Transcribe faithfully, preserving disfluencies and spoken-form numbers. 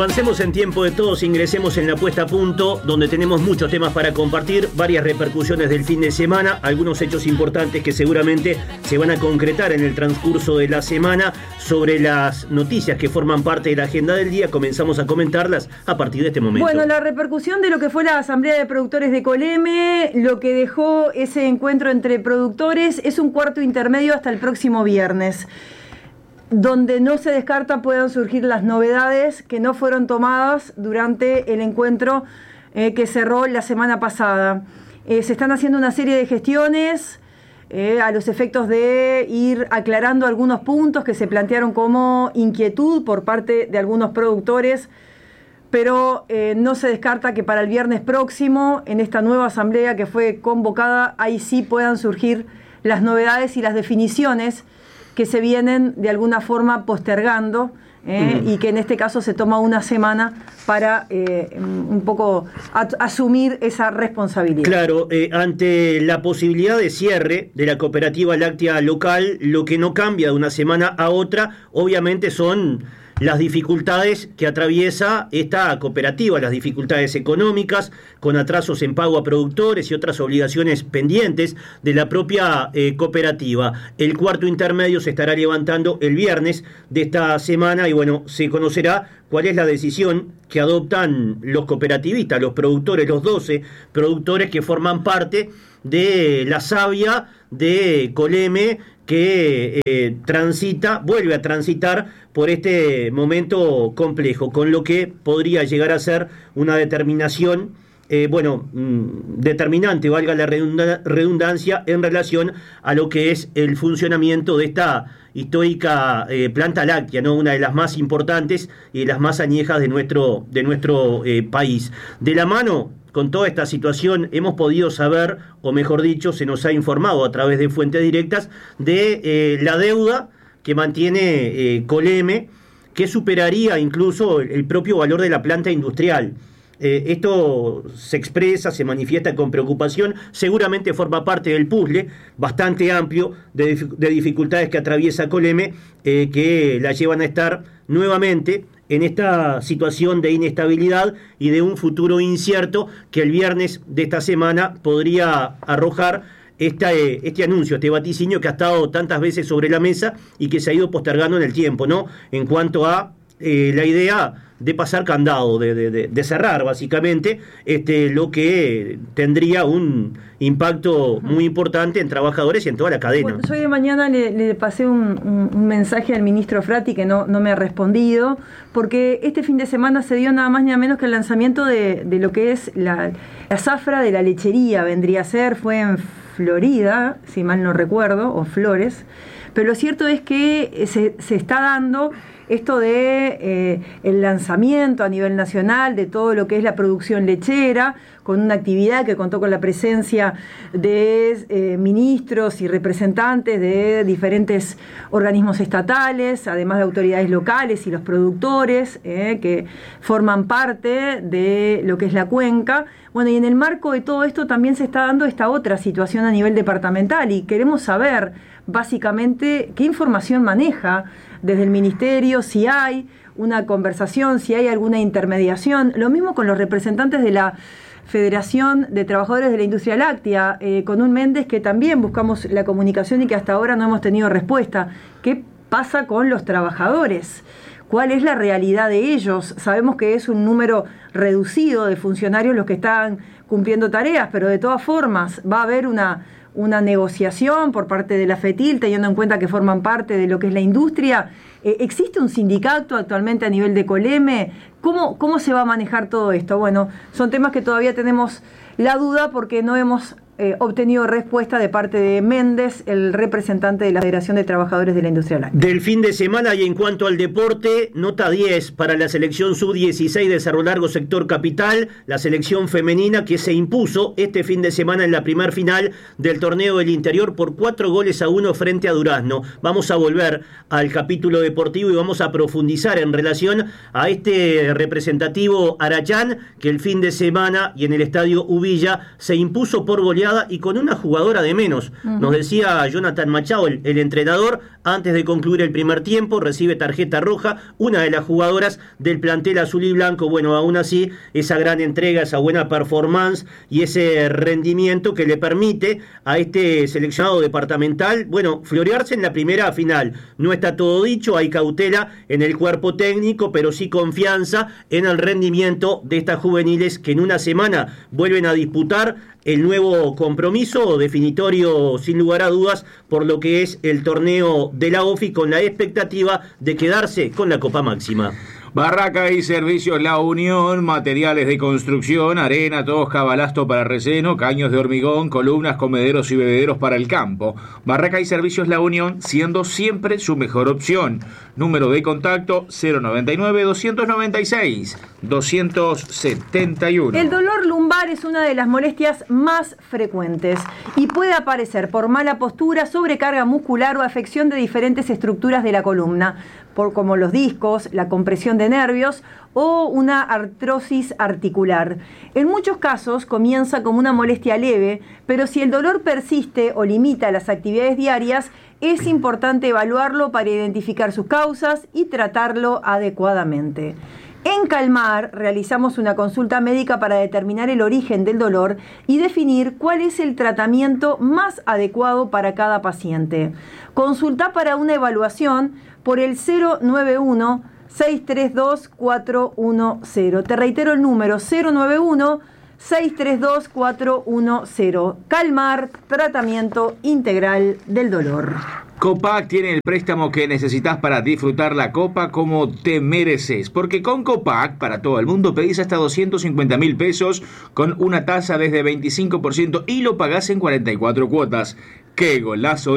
Avancemos en tiempo de todos, ingresemos en la puesta a punto, donde tenemos muchos temas para compartir, varias repercusiones del fin de semana, algunos hechos importantes que seguramente se van a concretar en el transcurso de la semana. Sobre las noticias que forman parte de la agenda del día, comenzamos a comentarlas a partir de este momento. Bueno, la repercusión de lo que fue la Asamblea de Productores de Coleme, lo que dejó ese encuentro entre productores, es un cuarto intermedio hasta el próximo viernes, donde no se descarta puedan surgir las novedades que no fueron tomadas durante el encuentro eh, que cerró la semana pasada. Eh, se están haciendo una serie de gestiones eh, a los efectos de ir aclarando algunos puntos que se plantearon como inquietud por parte de algunos productores, pero eh, no se descarta que para el viernes próximo, en esta nueva asamblea que fue convocada, ahí sí puedan surgir las novedades y las definiciones que se vienen de alguna forma postergando eh, uh-huh. y que en este caso se toma una semana para eh, un poco a- asumir esa responsabilidad. Claro, eh, ante la posibilidad de cierre de la cooperativa láctea local, lo que no cambia de una semana a otra, obviamente son las dificultades que atraviesa esta cooperativa, las dificultades económicas, con atrasos en pago a productores y otras obligaciones pendientes de la propia eh, cooperativa. El cuarto intermedio se estará levantando el viernes de esta semana y bueno, se conocerá cuál es la decisión que adoptan los cooperativistas, los productores, los doce productores que forman parte de la savia de Coleme, que eh, transita, vuelve a transitar por este momento complejo, con lo que podría llegar a ser una determinación, eh, bueno, mmm, determinante, valga la redunda- redundancia, en relación a lo que es el funcionamiento de esta histórica eh, planta láctea, ¿no? Una de las más importantes y de las más añejas de nuestro, de nuestro eh, país. De la mano con toda esta situación hemos podido saber, o mejor dicho, se nos ha informado a través de fuentes directas, de eh, la deuda que mantiene eh, Coleme, que superaría incluso el propio valor de la planta industrial. Eh, esto se expresa, se manifiesta con preocupación, seguramente forma parte del puzzle bastante amplio de, de dificultades que atraviesa Coleme, eh, que la llevan a estar nuevamente en esta situación de inestabilidad y de un futuro incierto que el viernes de esta semana podría arrojar esta, eh, este anuncio, este vaticinio que ha estado tantas veces sobre la mesa y que se ha ido postergando en el tiempo, ¿no? En cuanto a eh, la idea de pasar candado, de, de, de cerrar básicamente, este, lo que tendría un impacto muy importante en trabajadores y en toda la cadena. Bueno, yo de mañana le, le pasé un, un, un mensaje al ministro Frati que no, no me ha respondido, porque este fin de semana se dio nada más ni nada menos que el lanzamiento de, de lo que es la, la zafra de la lechería, vendría a ser, fue en Florida, si mal no recuerdo, o Flores, pero lo cierto es que se, se está dando esto de eh, el lanzamiento a nivel nacional de todo lo que es la producción lechera, con una actividad que contó con la presencia de eh, ministros y representantes de diferentes organismos estatales, además de autoridades locales y los productores eh, que forman parte de lo que es la cuenca. Bueno, y en el marco de todo esto también se está dando esta otra situación a nivel departamental y queremos saber básicamente qué información maneja desde el ministerio, si hay una conversación, si hay alguna intermediación. Lo mismo con los representantes de la Federación de Trabajadores de la Industria Láctea, eh, con un Méndez que también buscamos la comunicación y que hasta ahora no hemos tenido respuesta. ¿Qué pasa con los trabajadores? ¿Cuál es la realidad de ellos? Sabemos que es un número reducido de funcionarios los que están cumpliendo tareas, pero de todas formas va a haber una... una negociación por parte de la FETIL, teniendo en cuenta que forman parte de lo que es la industria. Eh, ¿Existe un sindicato actualmente a nivel de Coleme? ¿Cómo, cómo se va a manejar todo esto? Bueno, son temas que todavía tenemos la duda porque no hemos eh, obtenido respuesta de parte de Méndez, el representante de la Federación de Trabajadores de la Industria Láctea. Del fin de semana, y en cuanto al deporte, nota diez para la selección sub dieciséis de Cerro Largo Sector Capital, la selección femenina que se impuso este fin de semana en la primer final del torneo del interior por cuatro goles a uno frente a Durazno. Vamos a volver al capítulo deportivo y vamos a profundizar en relación a este representativo Arachán, que el fin de semana y en el estadio Ubilla se impuso por goleada goleada y con una jugadora de menos. Uh-huh. Nos decía Jonathan Machado, el, el entrenador, antes de concluir el primer tiempo, recibe tarjeta roja, una de las jugadoras del plantel azul y blanco. Bueno, aún así, esa gran entrega, esa buena performance y ese rendimiento que le permite a este seleccionado departamental, bueno, florearse en la primera final. No está todo dicho, hay cautela en el cuerpo técnico, pero sí confianza en el rendimiento de estas juveniles que en una semana vuelven a disputar el nuevo compromiso definitorio, sin lugar a dudas, por lo que es el torneo de la OFI, con la expectativa de quedarse con la Copa Máxima. Barraca y Servicios La Unión, materiales de construcción, arena, tosca, balasto para relleno, caños de hormigón, columnas, comederos y bebederos para el campo. Barraca y Servicios La Unión, siendo siempre su mejor opción. Número de contacto cero noventa y nueve, doscientos noventa y seis, doscientos setenta y uno. El dolor lumbar es una de las molestias más frecuentes y puede aparecer por mala postura, sobrecarga muscular o afección de diferentes estructuras de la columna, por como los discos, la compresión de nervios o una artrosis articular. En muchos casos comienza como una molestia leve, pero si el dolor persiste o limita las actividades diarias, es importante evaluarlo para identificar sus causas y tratarlo adecuadamente. En Calmar realizamos una consulta médica para determinar el origen del dolor y definir cuál es el tratamiento más adecuado para cada paciente. Consulta para una evaluación por el cero nueve uno, seis tres dos, cuatro uno cero. Te reitero el número cero nueve uno, seis tres dos, cuatro uno cero. Calmar, tratamiento integral del dolor. Copac tiene el préstamo que necesitas para disfrutar la Copa como te mereces, porque con Copac, para todo el mundo, pedís hasta doscientos cincuenta mil pesos con una tasa desde veinticinco por ciento y lo pagás en cuarenta y cuatro cuotas. ¡Qué golazo!